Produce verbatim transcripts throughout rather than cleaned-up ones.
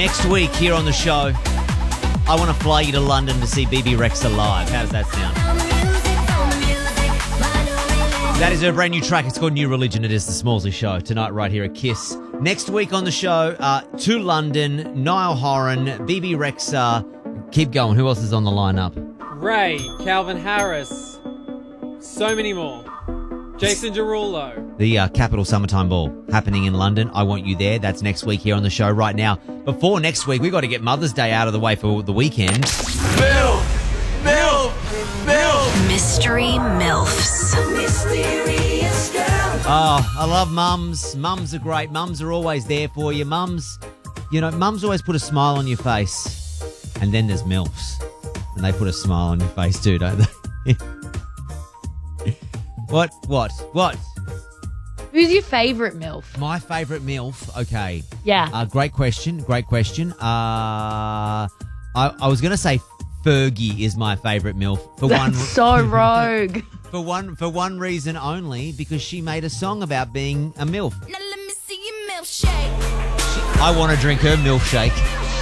Next week here on the show, I want to fly you to London to see B B Rexha live. How does that sound? That is her brand new track. It's called New Religion. It is the Smallsy Show tonight right here at Kiss. Next week on the show, uh, to London, Niall Horan, B B Rexha. Keep going. Who else is on the lineup? Ray, Calvin Harris, so many more. Jason Derulo. The uh, Capital Summertime Ball happening in London. I want you there. That's next week here on the show right now. Before next week, we've got to get Mother's Day out of the way for the weekend. MILF! MILF! MILF! Mystery MILFs. Mysterious girl. Oh, I love mums. Mums are great. Mums are always there for you. Mums, you know, mums always put a smile on your face. And then there's MILFs. And they put a smile on your face too, don't they? What? What? What? Who's your favourite MILF? My favourite MILF? Okay. Yeah. Uh, great question. Great question. Uh, I, I was going to say Fergie is my favourite MILF. For That's one, so rogue. For one, for one reason only, because she made a song about being a MILF. Now let me see your milk shake. She, I want to drink her milkshake.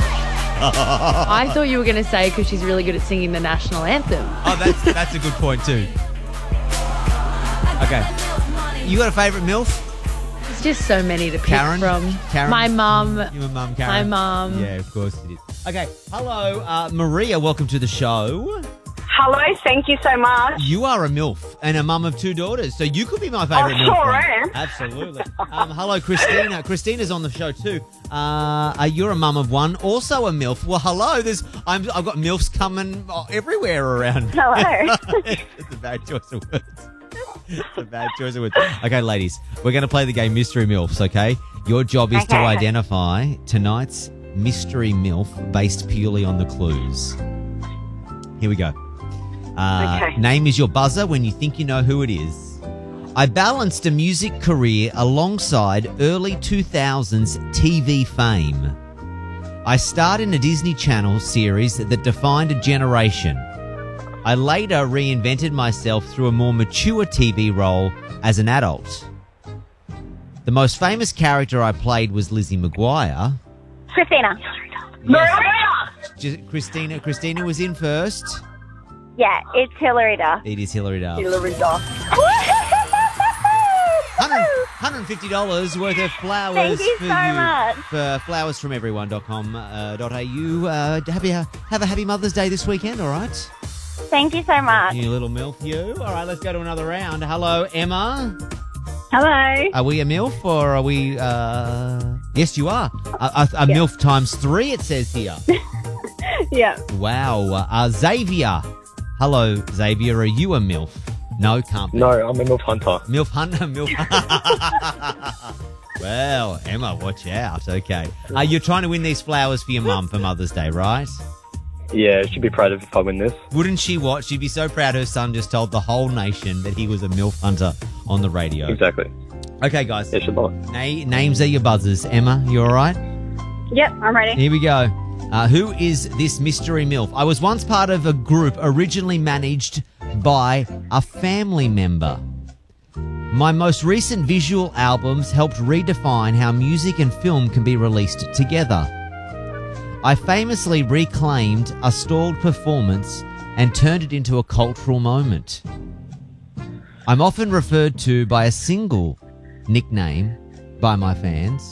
I thought you were going to say because she's really good at singing the national anthem. Oh, that's that's a good point too. Okay. You got a favourite MILF? There's just so many to pick Karen? from. Karen? My mum. Your mum, Karen? My mum. Yeah, of course it is. Okay. Hello, uh, Maria. Welcome to the show. Hello, thank you so much. You are a MILF and a mum of two daughters, so you could be my favourite I MILF. sure one. am. Absolutely. Um, hello, Christina. Christina's on the show too. Uh, uh, you're a mum of one, also a MILF. Well, hello. There's I'm, I've got MILFs coming everywhere around. Hello. It's a bad choice of words. It's a bad choice of words. Okay, ladies, we're going to play the game Mystery MILFs, okay? Your job is Okay. to identify tonight's Mystery MILF based purely on the clues. Here we go. Uh, Okay. Name is your buzzer when you think you know who it is. I balanced a music career alongside early two thousands T V fame. I starred in a Disney Channel series that defined a generation. I later reinvented myself through a more mature T V role as an adult. The most famous character I played was Lizzie McGuire. Christina. Yes. Just- Christina, Christina was in first. Yeah, it's Hillary Duff. It is Hillary Duff. Hillary Duff. one hundred fifty dollars worth of flowers Thank you for so you. much. For flowers from everyone dot com dot a u. Uh, happy, have a happy Mother's Day this weekend, all right? Thank you so much. You little MILF, you. All right, let's go to another round. Hello, Emma. Hello. Are we a MILF or are we... Uh... Yes, you are. A, a, a MILF times three, it says here. Yeah. Wow. Uh, Xavier. Hello, Xavier. Are you a MILF? No, can't be. No, I'm a MILF hunter. MILF hunter, MILF. Well, Emma, watch out. Okay. Uh, you're trying to win these flowers for your mum for Mother's Day, right? Yeah, she'd be proud if I win this. Wouldn't she what? She'd be so proud her son just told the whole nation that he was a MILF hunter on the radio. Exactly. Okay, guys. Yeah, she'd love it. Na- names are your buzzers. Emma, you all right? Yep, I'm ready. Here we go. Uh, who is this mystery MILF? I was once part of a group originally managed by a family member. My most recent visual albums helped redefine how music and film can be released together. I famously reclaimed a stalled performance and turned it into a cultural moment. I'm often referred to by a single nickname by my fans.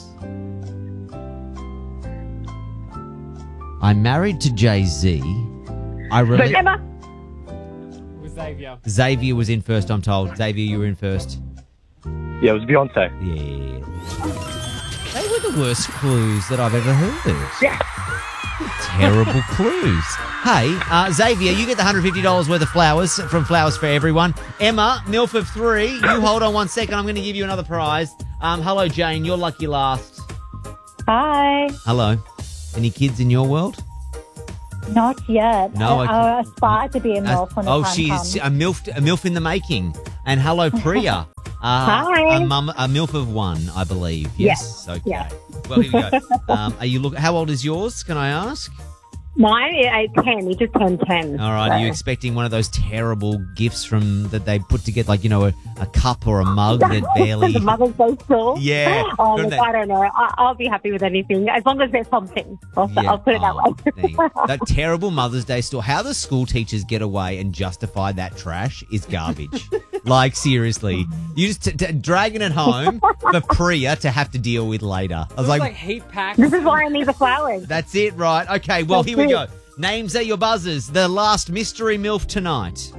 I'm married to Jay-Z. I rela- Emma. With Xavier. Xavier was in first, I'm told. Xavier, you were in first. Yeah, it was Beyonce. Yeah. They were the worst clues that I've ever heard. Yeah. Terrible clues. Hey, uh, Xavier, you get the one hundred fifty dollars worth of flowers from Flowers for Everyone. Emma, MILF of three. You hold on one second. I'm going to give you another prize. Um, hello, Jane. You're lucky last. Hi. Hello. Any kids in your world? Not yet. No, I, I- I aspire to be a MILF when the oh, time she's comes. a MILF, a MILF in the making. And hello, Priya. Uh, Hi. A, mum, a MILF of one, I believe. Yes. Yeah. Okay. Yeah. Well, here we go. Um, are you look? How old is yours? Can I ask? Mine, it's ten. He just turned ten. All right. so. Are you expecting one of those terrible gifts from that they put together, like, you know, a, a cup or a mug that barely... The Mother's Day store. Yeah. Oh, From look, that- I don't know. I, I'll be happy with anything as long as there's something. I'll, Yeah. I'll put it that Oh, way. there you go. That terrible Mother's Day store. How the school teachers get away and justify that trash is garbage. Like, seriously. You just t- t- dragging it home for Priya to have to deal with later. I was Like, like, like heat packs. This is why I need the flowers. that's it, right? Okay, well, That's here we it. go. Names are your buzzers. The last mystery MILF tonight.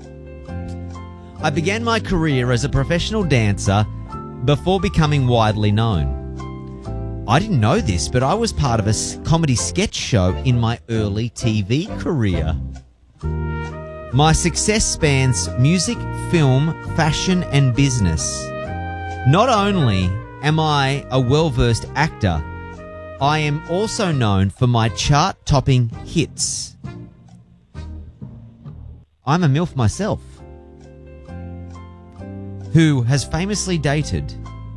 I began my career as a professional dancer before becoming widely known. I didn't know this, but I was part of a s- comedy sketch show in my early T V career. My success spans music, film, fashion, and business. Not only am I a well-versed actor, I am also known for my chart-topping hits. I'm a MILF myself, who has famously dated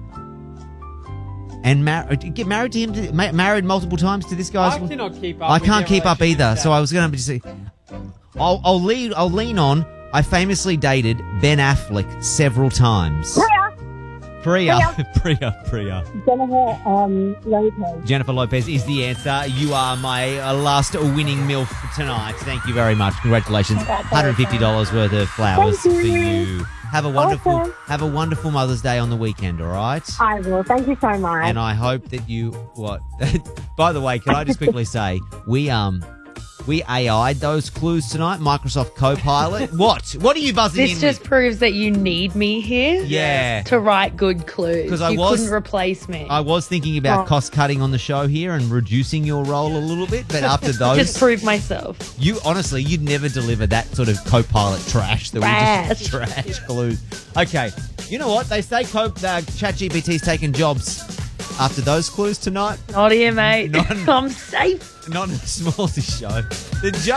and mar- get married to him, to, ma- married multiple times to this guy. I cannot keep up. I with can't your keep up relationship either, with so that. I was going to say, I'll, I'll lean, I'll lean on. I famously dated Ben Affleck several times. Priya, Priya, Priya. Jennifer um, Lopez. Jennifer Lopez is the answer. You are my uh, last winning MILF tonight. Thank you very much. Congratulations. one hundred fifty dollars worth of flowers Thank for you. you. Have a wonderful Awesome. have a wonderful Mother's Day on the weekend, all right? I will. Thank you so much. And I hope that you what by the way, can I just quickly say we um we A I'd those clues tonight, Microsoft Copilot. What? What are you buzzing This in just with? proves that you need me here Yeah. to write good clues. 'Cause I you was- couldn't replace me. I was thinking about Oh. cost cutting on the show here and reducing your role a little bit, but after those Just prove myself. You honestly, you'd never deliver that sort of co-pilot trash that we just trash clues. Okay, you know what they say? Co- uh, ChatGPT's taking jobs after those clues tonight. Not here, mate. Not- I'm safe. Not in a smallest show. The joke.